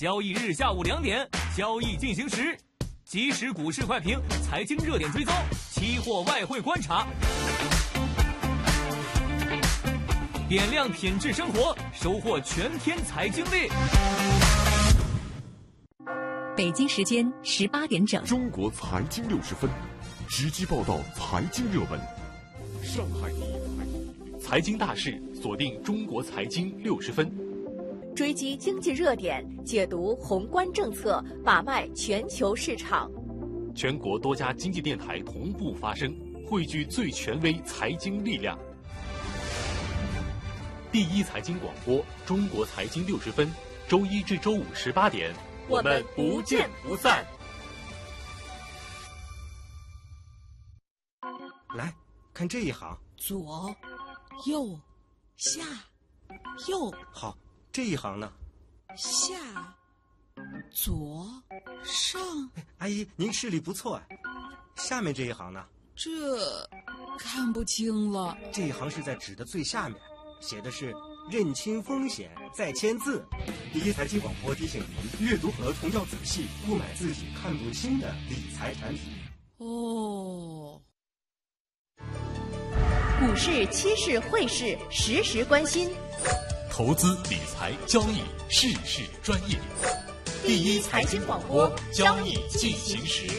交易日下午2点，交易进行时，即时股市快评、财经热点追踪、期货外汇观察，点亮品质生活，收获全天财经力。 北京时间18点整， 中国财经60分，直击报道财经热门。上海第一财经大事，锁定中国财经60分， 追击经济热点，解读宏观政策，把脉全球市场。 全国多家经济电台同步发声，汇聚最权威财经力量。第一财经广播，中国财经60分，周一至周五18点，我们不见不散。 来看这一行， 左、右、下、右。 好，这一行呢？ 下、左、上。 阿姨，您视力不错啊。下面这一行呢？ 这看不清了。 这一行是在纸的最下面，写的是认清风险再签字。第一财经广播提醒您，阅读合同要仔细，不买自己看不清的理财产品。 哦。 股市、期市、汇市，时时关心。 投资理财交易，事事专业。第一财经广播，交易进行时。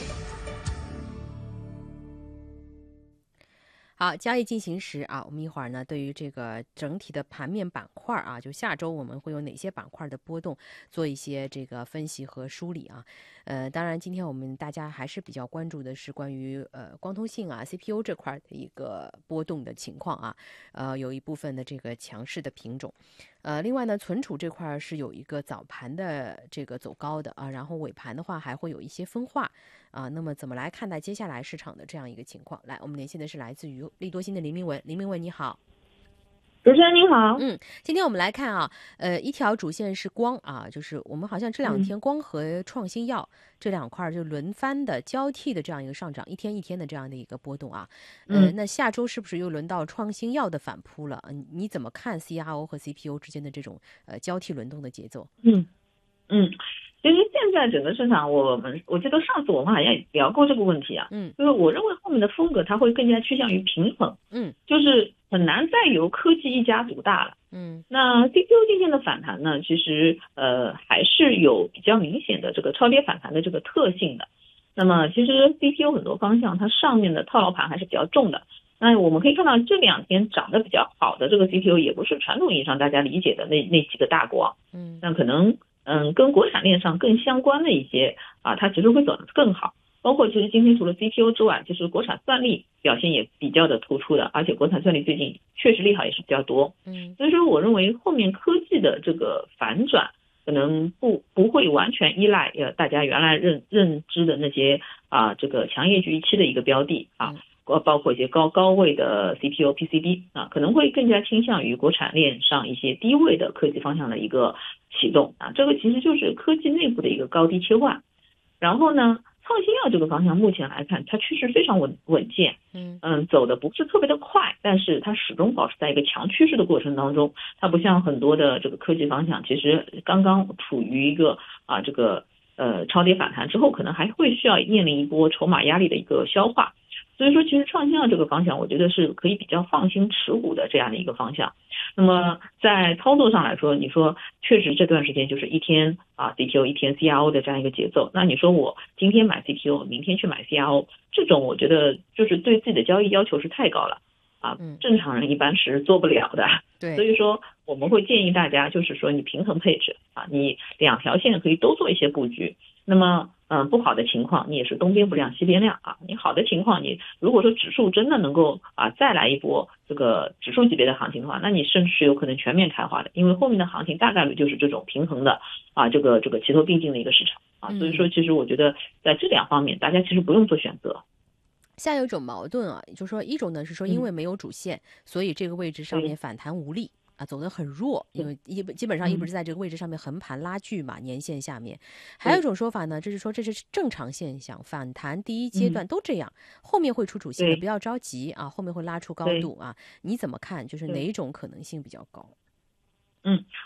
好，交易进行时啊，我们一会儿呢，对于这个整体的盘面板块啊，就下周我们会有哪些板块的波动，做一些这个分析和梳理啊。当然，今天我们大家还是比较关注的是关于光通信啊 CPU 这块的一个波动的情况啊，有一部分的这个强势的品种。另外呢，存储这块是有一个早盘的这个走高的啊，然后尾盘的话还会有一些分化啊。那么怎么来看待接下来市场的这样一个情况？来，我们连线的是来自于利多新的林明文，林明文你好。 主持人您好， 今天我们来看啊，一条主线是光啊，就是我们好像这2天光和创新药这2块就轮番的交替的这样一个上涨，一天一天的这样的一个波动啊，那下周是不是又轮到创新药的反扑了？你怎么看 CRO 和 CPU 之间的这种交替轮动的节奏？ 其实现在整个市场，我记得上次我们好像也聊过这个问题啊，就是我认为后面的风格它会更加趋向于平衡，就是很难再由科技一家独大了，那 CPU 今天的反弹呢，其实还是有比较明显的这个超跌反弹的这个特性的。那么其实 CPU 很多方向它上面的套牢盘还是比较重的。那我们可以看到这2天涨得比较好的这个 CPU 也不是传统意义上大家理解的那几个大国，那可能跟国产链上更相关的一些啊，它其实会走得更好。包括其实今天除了 CPU 之外，其实国产算力表现也比较的突出的，而且国产算力最近确实利好也是比较多。所以说我认为后面科技的这个反转可能不会完全依赖大家原来认知的那些啊这个强业绩预期的一个标的啊，包括一些高位的 CPU PCB 啊，可能会更加倾向于国产链上一些低位的科技方向的一个启动啊，这个其实就是科技内部的一个高低切换。然后呢，创新药这个方向目前来看它趋势非常稳健，走的不是特别的快，但是它始终保持在一个强趋势的过程当中。它不像很多的这个科技方向，其实刚刚处于一个这个超跌反弹之后，可能还会需要面临一波筹码压力的一个消化。所以说其实创新药这个方向我觉得是可以比较放心持股的这样的一个方向。那么在操作上来说，你说确实这段时间就是一天CPU 一天 CRO 的这样一个节奏，那你说我今天买 CPU 明天去买 CRO， 这种我觉得就是对自己的交易要求是太高了啊，正常人一般是做不了的。 对， 所以说我们会建议大家就是说你平衡配置啊，你2条线可以都做一些布局。那么不好的情况你也是东边不亮西边亮啊，你好的情况你如果说指数真的能够再来一波这个指数级别的行情的话，那你甚至是有可能全面开花的，因为后面的行情大概率就是这种平衡的这个齐头并进的一个市场啊。所以说其实我觉得在这2方面大家其实不用做选择。 现在有一种矛盾啊，就是说一种呢是说因为没有主线，所以这个位置上面反弹无力走得很弱，因为基本上一直在这个位置上面横盘拉锯嘛，年线下面。还有一种说法呢，就是说这是正常现象，反弹第一阶段都这样，后面会出主线的，不要着急啊，后面会拉出高度啊。你怎么看？就是哪一种可能性比较高？